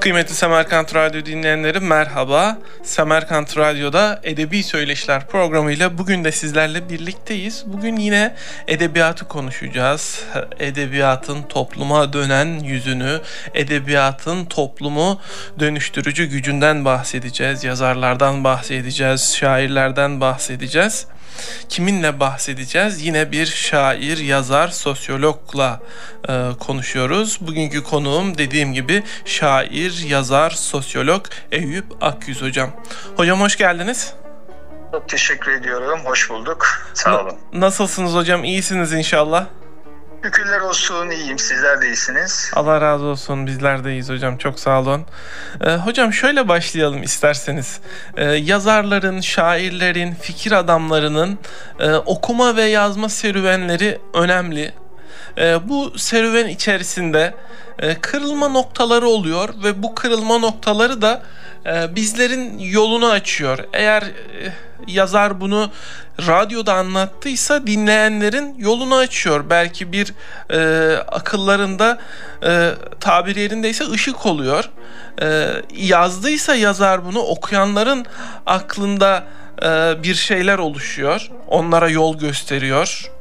Kıymetli Semerkant Radyo dinleyenleri merhaba. Semerkant Radyo'da Edebi Söyleşiler programıyla bugün de sizlerle birlikteyiz. Bugün yine edebiyatı konuşacağız. Edebiyatın topluma dönen yüzünü, edebiyatın toplumu dönüştürücü gücünden bahsedeceğiz. Yazarlardan bahsedeceğiz, şairlerden bahsedeceğiz. Kiminle bahsedeceğiz? Yine bir şair, yazar, sosyologla konuşuyoruz. Bugünkü konuğum dediğim gibi şair, yazar, sosyolog Eyüp Akyüz hocam. Hocam hoş geldiniz. Çok teşekkür ediyorum. Hoş bulduk. Sağ olun. Nasılsınız hocam? İyisiniz inşallah. Şükürler olsun. İyiyim. Sizler de iyisiniz. Allah razı olsun. Bizler de iyiyiz hocam. Çok sağ olun. Hocam şöyle başlayalım isterseniz. Yazarların, şairlerin, fikir adamlarının okuma ve yazma serüvenleri önemli. Bu serüven içerisinde kırılma noktaları oluyor ve bu kırılma noktaları da bizlerin yolunu açıyor. Eğer yazar bunu radyoda anlattıysa dinleyenlerin yolunu açıyor. Belki bir akıllarında tabiri yerindeyse ışık oluyor. Yazdıysa yazar bunu okuyanların aklında bir şeyler oluşuyor. Onlara yol gösteriyor.